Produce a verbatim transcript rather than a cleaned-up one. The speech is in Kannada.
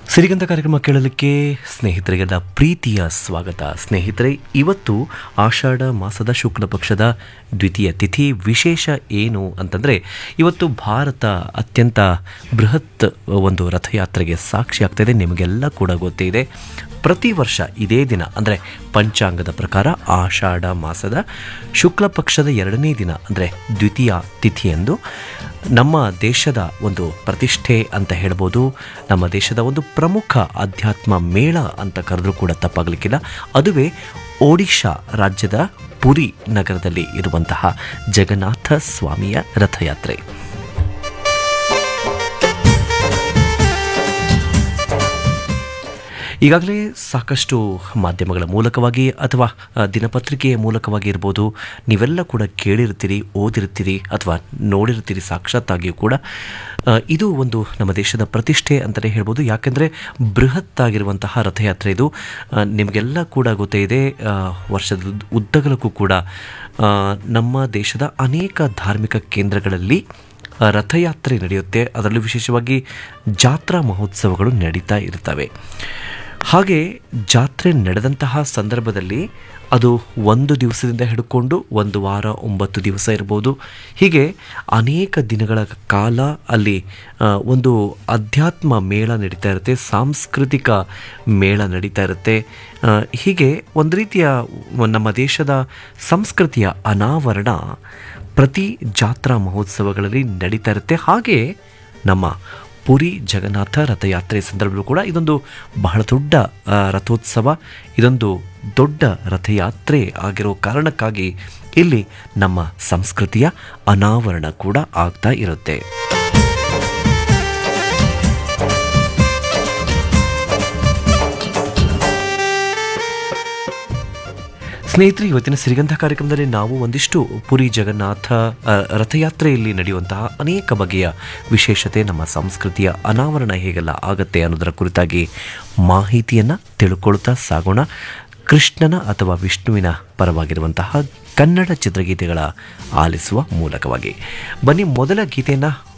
ಸಿರಿಗಂಧ ಕಾರ್ಯಕ್ರಮ ಕೇಳಲಿಕ್ಕೆ ಸ್ನೇಹಿತರಿಗೆಲ್ಲ ಪ್ರೀತಿಯ ಸ್ವಾಗತ. ಸ್ನೇಹಿತರೆ, ಇವತ್ತು ಆಷಾಢ ಮಾಸದ ಶುಕ್ಲ ಪಕ್ಷದ ದ್ವಿತೀಯ ತಿಥಿ. ವಿಶೇಷ ಏನು ಅಂತಂದರೆ, ಇವತ್ತು ಭಾರತ ಅತ್ಯಂತ ಬೃಹತ್ ಒಂದು ರಥಯಾತ್ರೆಗೆ ಸಾಕ್ಷಿಯಾಗ್ತಾಯಿದೆ. ನಿಮಗೆಲ್ಲ ಕೂಡ ಗೊತ್ತೇ ಇದೆ. ಪ್ರತಿ ವರ್ಷ ಇದೇ ದಿನ ಅಂದರೆ ಪಂಚಾಂಗದ ಪ್ರಕಾರ ಆಷಾಢ ಮಾಸದ ಶುಕ್ಲ ಪಕ್ಷದ ಎರಡನೇ ದಿನ ಅಂದರೆ ದ್ವಿತೀಯ ತಿಥಿಯಂದು ನಮ್ಮ ದೇಶದ ಒಂದು ಪ್ರತಿಷ್ಠೆ ಅಂತ ಹೇಳ್ಬೋದು, ನಮ್ಮ ದೇಶದ ಒಂದು ಪ್ರಮುಖ ಅಧ್ಯಾತ್ಮ ಮೇಳ ಅಂತ ಕರೆದ್ರೂ ಕೂಡ ತಪ್ಪಾಗಲಿಕ್ಕಿಲ್ಲ. ಅದುವೇ ಒಡಿಶಾ ರಾಜ್ಯದ ಪುರಿ ನಗರದಲ್ಲಿ ಇರುವಂತಹ ಜಗನ್ನಾಥ ಸ್ವಾಮಿಯ ರಥಯಾತ್ರೆ. ಈಗಾಗಲೇ ಸಾಕಷ್ಟು ಮಾಧ್ಯಮಗಳ ಮೂಲಕವಾಗಿ ಅಥವಾ ದಿನಪತ್ರಿಕೆಯ ಮೂಲಕವಾಗಿ ಇರ್ಬೋದು, ನೀವೆಲ್ಲ ಕೂಡ ಕೇಳಿರ್ತೀರಿ, ಓದಿರ್ತೀರಿ ಅಥವಾ ನೋಡಿರ್ತೀರಿ ಸಾಕ್ಷಾತ್ತಾಗಿಯೂ ಕೂಡ. ಇದು ಒಂದು ನಮ್ಮ ದೇಶದ ಪ್ರತಿಷ್ಠೆ ಅಂತಲೇ ಹೇಳ್ಬೋದು. ಯಾಕೆಂದರೆ ಬೃಹತ್ತಾಗಿರುವಂತಹ ರಥಯಾತ್ರೆ ಇದು. ನಿಮಗೆಲ್ಲ ಕೂಡ ಗೊತ್ತೇ ಇದೆ, ವರ್ಷದ ಉದ್ದಗಲಕ್ಕೂ ಕೂಡ ನಮ್ಮ ದೇಶದ ಅನೇಕ ಧಾರ್ಮಿಕ ಕೇಂದ್ರಗಳಲ್ಲಿ ರಥಯಾತ್ರೆ ನಡೆಯುತ್ತೆ. ಅದರಲ್ಲೂ ವಿಶೇಷವಾಗಿ ಜಾತ್ರಾ ಮಹೋತ್ಸವಗಳು ನಡೀತಾ ಇರ್ತವೆ. ಹಾಗೆ ಜಾತ್ರೆ ನಡೆದಂತಹ ಸಂದರ್ಭದಲ್ಲಿ ಅದು ಒಂದು ದಿವಸದಿಂದ ಹಿಡ್ಕೊಂಡು ಒಂದು ವಾರ, ಒಂಬತ್ತು ದಿವಸ ಇರ್ಬೋದು. ಹೀಗೆ ಅನೇಕ ದಿನಗಳ ಕಾಲ ಅಲ್ಲಿ ಒಂದು ಅಧ್ಯಾತ್ಮ ಮೇಳ ನಡೀತಾ ಇರುತ್ತೆ, ಸಾಂಸ್ಕೃತಿಕ ಮೇಳ ನಡೀತಾ ಇರುತ್ತೆ. ಹೀಗೆ ಒಂದು ರೀತಿಯ ನಮ್ಮ ದೇಶದ ಸಂಸ್ಕೃತಿಯ ಅನಾವರಣ ಪ್ರತಿ ಜಾತ್ರಾ ಮಹೋತ್ಸವಗಳಲ್ಲಿ ನಡೀತಾ ಇರುತ್ತೆ. ಹಾಗೆ ನಮ್ಮ ಪುರಿ ಜಗನ್ನಾಥ ರಥಯಾತ್ರೆ ಸಂದರ್ಭದಲ್ಲೂ ಕೂಡ ಇದೊಂದು ಬಹಳ ದೊಡ್ಡ ರಥೋತ್ಸವ, ಇದೊಂದು ದೊಡ್ಡ ರಥಯಾತ್ರೆ ಆಗಿರೋ ಕಾರಣಕ್ಕಾಗಿ ಇಲ್ಲಿ ನಮ್ಮ ಸಂಸ್ಕೃತಿಯ ಅನಾವರಣ ಕೂಡ ಆಗ್ತಾ ಇರುತ್ತೆ. ಸ್ನೇಹಿತರೆ, ಇವತ್ತಿನ ಸಿರಿಗಂಧ ಕಾರ್ಯಕ್ರಮದಲ್ಲಿ ನಾವು ಒಂದಿಷ್ಟು ಪುರಿ ಜಗನ್ನಾಥ ರಥಯಾತ್ರೆಯಲ್ಲಿ ನಡೆಯುವಂತಹ ಅನೇಕ ಬಗೆಯ ವಿಶೇಷತೆ, ನಮ್ಮ ಸಂಸ್ಕೃತಿಯ ಅನಾವರಣ ಹೇಗೆಲ್ಲ ಆಗತ್ತೆ ಅನ್ನೋದರ ಕುರಿತಾಗಿ ಮಾಹಿತಿಯನ್ನು ತಿಳ್ಕೊಳ್ತಾ ಸಾಗೋಣ. ಕೃಷ್ಣನ ಅಥವಾ ವಿಷ್ಣುವಿನ ಪರವಾಗಿರುವಂತಹ ಕನ್ನಡ ಚಿತ್ರಗೀತೆಗಳ ಆಲಿಸುವ ಮೂಲಕವಾಗಿ ಬನ್ನಿ. ಮೊದಲ ಗೀತೆಯನ್ನು